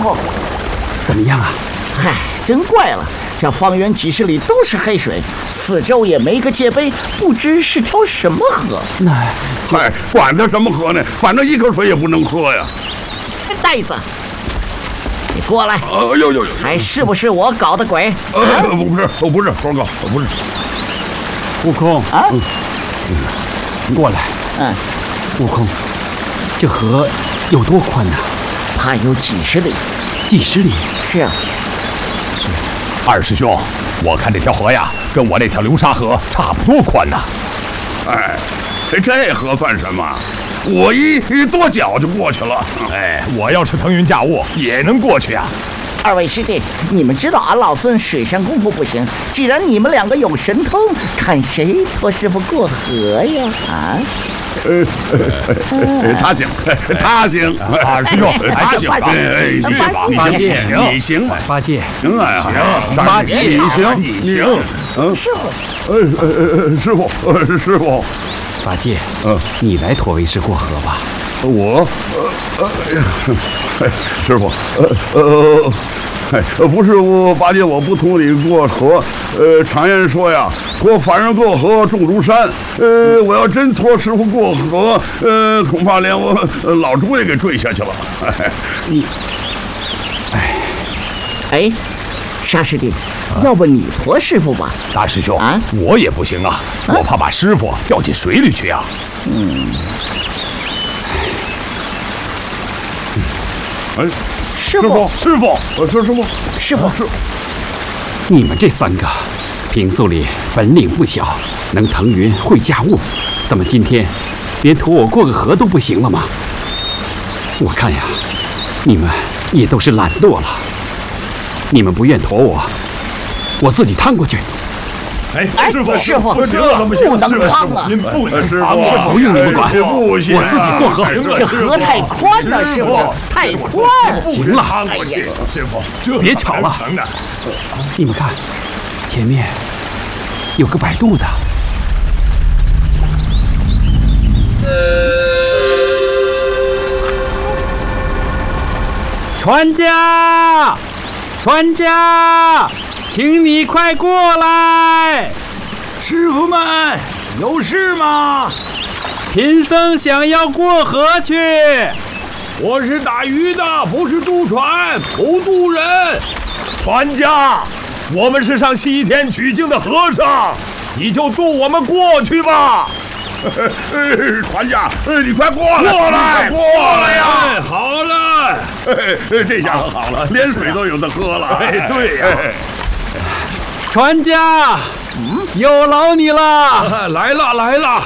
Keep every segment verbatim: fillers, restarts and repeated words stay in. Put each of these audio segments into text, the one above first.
傅， 怎么样啊？ 嗨，真怪了，这方圆几十里都是黑水，四周也没个界碑，不知是条什么河。 那， 嗨，管它什么河呢？反正一口水也不能喝呀。 呆子，你过来！ 哎呦呦呦！ 还是不是我搞的鬼？ 呃，不是，我不是，猴哥，我不是。 悟空啊， 你过来。 嗯， 悟空，这河有多宽呢？ 怕有几十里。 几十里？ 是啊。 二师兄，我看这条河呀，跟我那条流沙河差不多宽呐。 哎，这河算什么？我一一跺脚就过去了。 哎，我要是腾云驾雾，也能过去啊。 二位师弟，你们知道俺老孙水上功夫不行，既然你们两个有神通，看谁托师傅过河呀？啊？ 呃，他行，他行， 二师兄， 他行，哎，你吧，你行，你行， 八戒， 行啊， 行， 八戒，你行， 你行， 嗯， 师傅， 呃呃呃，师傅，呃，师傅， 八戒， 嗯， 你来驮为师过河吧。 我，呃呃，师傅，呃呃。哎，不是我八戒，我不同你过河。呃，常言说呀，托凡人过河重如山。呃，我要真托师傅过河，呃，恐怕连我、呃、老猪也给坠下去了。哎、 你，哎， 哎，沙师弟，啊、要不你驮师傅吧？ 大师兄啊， 我也不行啊，啊我怕把师傅掉进水里去啊。 嗯。 哎。 师傅， 师傅，我说师傅， 师傅， 师， 你们这三个，平素里本领不小，能腾云会驾雾，怎么今天连驮我过个河都不行了吗？我看呀，你们也都是懒惰了。你们不愿驮我，我自己趟过去。 哎，师傅， 师傅， 这怎么不能趟啊！ 您不能师趟， 傅不用你们管， 我自己过河。 这河太宽了，师傅，太宽。 行了， 趟过去，师傅，这别吵了。你们看，前面有个摆渡的。船家，船家。请你快过来！ 师傅们，有事吗？ 贫僧想要过河去。 我是打鱼的，不是渡船，不渡人。 船家，我们是上西天取经的和尚，你就渡我们过去吧。 船家，你快过来！ 过来， 过来呀！ 哎，好了， 这下可好了，连水都有的喝了。 哎，对呀。 船家，嗯，有劳你了！ 来了来了！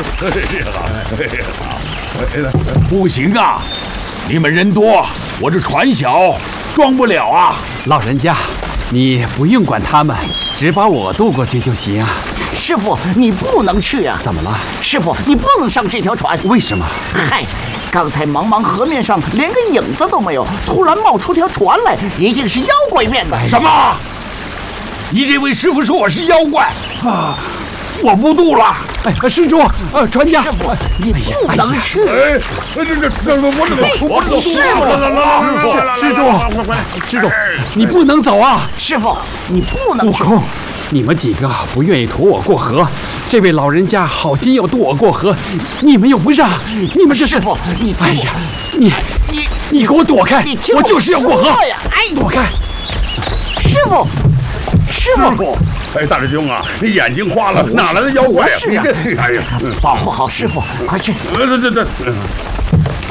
不行啊，你们人多，我这船小，装不了啊。 老人家，你不用管他们，只把我渡过去就行啊。 师傅，你不能去啊！ 怎么了？ 师傅，你不能上这条船。 为什么？ 嗨，刚才茫茫河面上连个影子都没有，突然冒出条船来，一定是妖怪变的。 什么？你这位师傅说我是妖怪啊！我不渡了。 哎，施主，呃，船家， 师傅，你不能去。 哎，这这这，我这个，我这个师傅， 施主，施主，你不能走啊！ 师傅，你不能去。 悟空，你们几个不愿意驮我过河，这位老人家好心要渡我过河，你们又不让，你们这是…… 师傅，你哎呀，你你你给我躲开！ 你听我就是要过河呀！哎， 躲开！ 师傅。师傅， 哎，大师兄啊，你眼睛花了，哪来的妖怪呀？ 是啊， 哎呀， 保护好师傅，快去！ 呃，对对对。